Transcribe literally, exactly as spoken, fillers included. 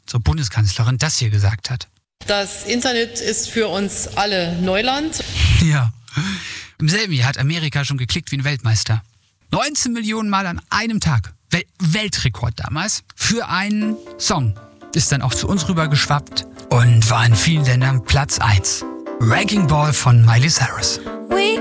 unsere Bundeskanzlerin das hier gesagt hat. Das Internet ist für uns alle Neuland. Ja, im selben Jahr hat Amerika schon geklickt wie ein Weltmeister. neunzehn Millionen Mal an einem Tag. Wel- Weltrekord damals. Für einen Song. Ist dann auch zu uns rüber geschwappt und war in vielen Ländern Platz eins. Wrecking Ball von Miley Cyrus.